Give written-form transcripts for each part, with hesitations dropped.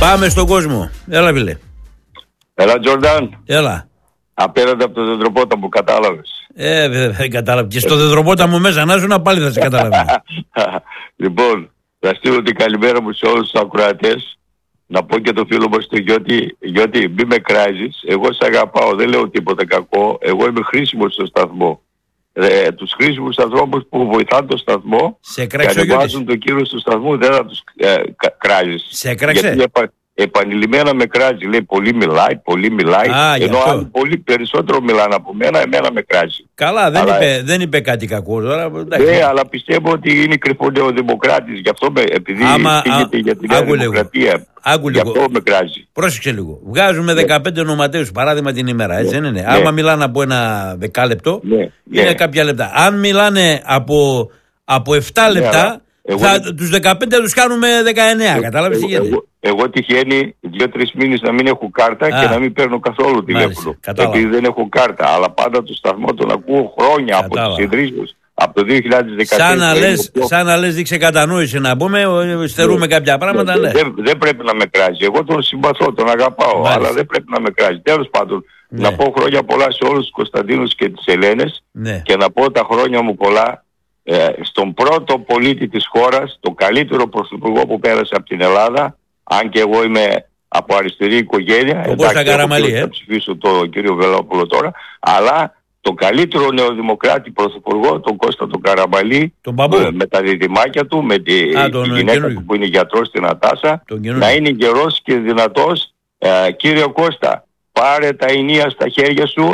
Πάμε στον κόσμο. Έλα, φίλε. Έλα, Τζορντάν. Έλα. Απέναντι από το Δεντροπόταμο, κατάλαβες. Δεν κατάλαβα. Και στο Δεντροπόταμο μέσα να ζουν πάλι θα σε καταλαβαίνω. Λοιπόν, θα στείλω την καλημέρα μου σε όλους τους ακροατές. Να πω και το φίλο μας το Γιώτη, μη με κράζεις. Εγώ σε αγαπάω, δεν λέω τίποτα κακό. Εγώ είμαι χρήσιμος στο σταθμό. Τους χρήσιμους ανθρώπους που βοηθάνε το σταθμό και ανεβάζουν το κύριο του σταθμού δεν θα τους κράζεις. Σε έκραξε. Γιατί επανειλημμένα με κράζει. Λέει πολύ μιλάει. Ενώ άλλοι πολύ περισσότερο μιλάνε από μένα, εμένα με κράζει. Καλά, δεν είπε κάτι κακό τώρα. Ναι, αλλά πιστεύω ότι είναι κρυφοδημοκράτης. Γι' αυτό επειδή φύγεται για την Νέα Δημοκρατία. Γι' αυτό με κράζει. Πρόσεξε λίγο. Βγάζουμε 15 ονοματέους παράδειγμα την ημέρα, έτσι δεν είναι? Άμα μιλάνε από ένα δεκάλεπτο, είναι κάποια λεπτά. Αν μιλάνε από 7 λεπτά, τους 15 τους κάνουμε 19. Κατάλαβες τι γίνεται? Εγώ τυχαίνει 2-3 μήνες να μην έχω κάρτα και να μην παίρνω καθόλου τηλέφωνο. Επειδή δεν έχω κάρτα. Αλλά πάντα το σταθμό τον ακούω χρόνια από τις ιδρύσεις. Από το 2014. Σαν να λες δείξε κατανόηση να πούμε, στερούμε κάποια πράγματα. Δεν πρέπει να με κράζει. Εγώ τον συμπαθώ, τον αγαπάω, αλλά δεν πρέπει να με κράζει. Τέλος πάντων, να πω χρόνια πολλά σε όλους τους Κωνσταντίνους και τις Ελένες και να πω τα χρόνια μου πολλά στον πρώτο πολίτη της χώρας, το καλύτερο πρωθυπουργό που πέρασε από την Ελλάδα, αν και εγώ είμαι από αριστερή οικογένεια. Εντάξει, θα ψηφίσω τον κύριο Βελόπουλο τώρα, αλλά το καλύτερο νεοδημοκράτη πρωθυπουργό, τον Κώστα τον Καραμαλή, με τα διδυμάκια του, με τη γυναίκα του που είναι γιατρός στην Ατάσα, να είναι γερός και δυνατός. Κύριε Κώστα, πάρε τα ενία στα χέρια σου,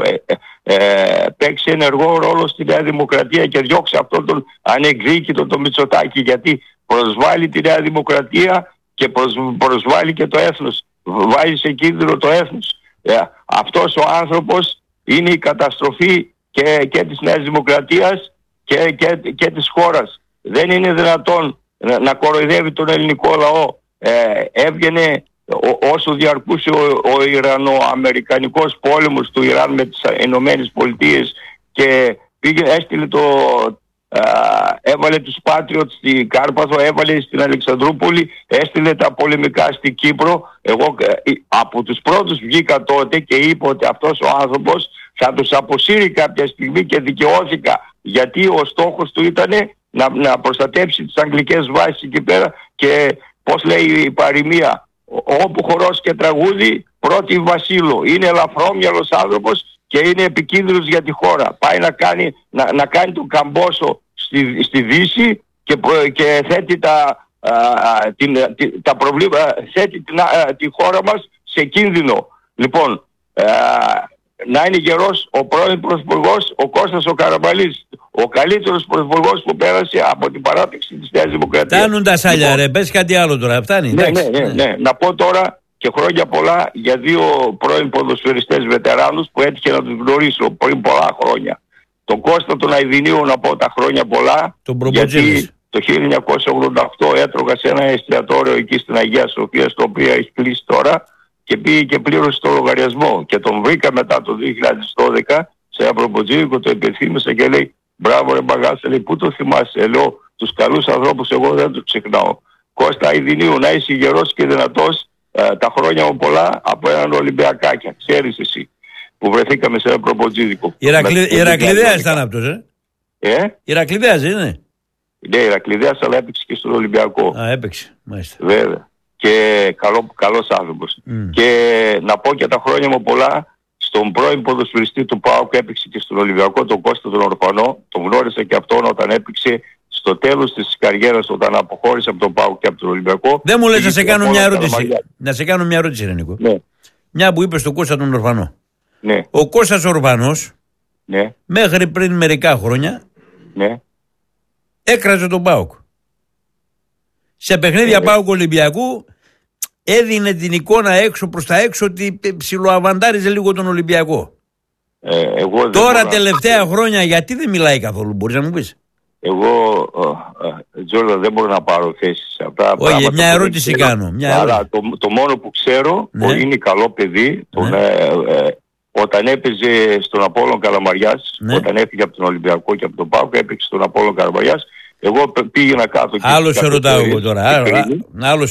παίξει ενεργό ρόλο στη Νέα Δημοκρατία και διώξε αυτόν τον ανεκδίκητο το Μητσοτάκη, γιατί προσβάλλει τη Νέα Δημοκρατία και προσβάλλει και το έθνος, βάζει σε κίνδυνο το έθνος. Αυτός ο άνθρωπος είναι η καταστροφή και της Νέας Δημοκρατίας και της χώρας. Δεν είναι δυνατόν να κοροϊδεύει τον ελληνικό λαό. Έβγαινε όσο διαρκούσε ο Ιρανο-Αμερικανικός πόλεμος του Ιράν με τις Ηνωμένες Πολιτείες και έστειλε έβαλε τους Patriots στην Κάρπαθο, έβαλε στην Αλεξανδρούπολη, έστειλε τα πολεμικά στην Κύπρο. Εγώ από τους πρώτους βγήκα τότε και είπα ότι αυτός ο άνθρωπος θα τους αποσύρει κάποια στιγμή και δικαιώθηκα, γιατί ο στόχος του ήταν να προστατέψει τις αγγλικές βάσεις εκεί πέρα και πώς λέει η παροιμία, όπου χορός και τραγούδι πρώτη βασίλο. Είναι ελαφρόμυαλος άνθρωπος και είναι επικίνδυνος για τη χώρα. Πάει να κάνει τον καμπόσο στη Δύση και θέτει τα προβλήματα, θέτει τη χώρα μας σε κίνδυνο. Λοιπόν, να είναι γερός ο πρώην πρωθυπουργός, ο Κώστας ο Καραμαλής, ο καλύτερος πρωθυπουργός που πέρασε από την παράταξη της Νέας Δημοκρατίας. Φτάνουν τα σάλια, ρε, πες κάτι άλλο τώρα, φτάνει. Ναι. Να πω τώρα και χρόνια πολλά για 2 πρώην ποδοσφαιριστές βετεράνους που έτυχε να τους γνωρίσω πριν πολλά χρόνια. Τον Κώστα τον Αηδινίου να πω τα χρόνια πολλά, γιατί το 1988 έτρωγα σε ένα εστιατόριο εκεί στην Αγία Σοφία, στο οποίο έχει κλείσει τώρα, και πήγε και πλήρωσε το λογαριασμό. Και τον βρήκα μετά το 2012 σε ένα προποτζίδικο, το υπενθύμισα και λέει «Μπράβο ρε μπαγάσα, λέει, πού το θυμάσαι?» Λέω «Τους καλούς ανθρώπους εγώ δεν τους ξεχνάω». Κώστα Αηδινίου, να είσαι γερός και δυνατός, τα χρόνια μου πολλά από έναν Ολυμπιακάκια. Ξέρεις εσύ που βρεθήκαμε σε ένα προποτζίδικο. Ηρακλειδέας ήταν αυτός, Ηρακλειδέας είναι. Ναι, Ηρακλειδέας, αλλά έπαιξε και στον Ολυμπιακό. Έπαιξε, μάλιστα. Βέβαια. Και καλός άνθρωπος. Και να πω και τα χρόνια μου πολλά στον πρώην ποδοσφαιριστή του ΠΑΟΚ, έπαιξε και στον Ολυμπιακό, τον Κώστα τον Ορφανό. Τον γνώρισα και αυτόν όταν έπαιξε στο τέλος της καριέρας, όταν αποχώρησε από τον ΠΑΟΚ και από τον Ολυμπιακό. Δεν μου λες να σε κάνω μια ερώτηση. Να σε κάνω μια ερώτηση, Νίκο. Ναι. Μια που είπες στον Κώστα τον Ορφανό. Ναι. Ο Κώστας Ορφανός, μέχρι πριν μερικά χρόνια, έκραζε τον ΠΑΟΚ. Σε παιχνίδια ΠΑΟΚ Ολυμπιακού έδινε την εικόνα έξω προς τα έξω ότι ψιλοαβαντάριζε λίγο τον Ολυμπιακό. Τώρα τελευταία χρόνια γιατί δεν μιλάει καθόλου, μπορείς να μου πεις? Εγώ, Τζόρνταν, δεν μπορώ να πάρω θέση σε αυτά. Όχι, μια ερώτηση κάνω. Αλλά το μόνο που ξέρω είναι καλό παιδί. Όταν έπαιζε στον Απόλλων Καλαμαριάς, όταν έφυγε από τον Ολυμπιακό και από τον ΠΑΟΚ, έπαιξε στον Απόλλων Καλαμαριάς. Εγώ πήγαινα κάτω. Άλλο σε ρωτάω εγώ τώρα.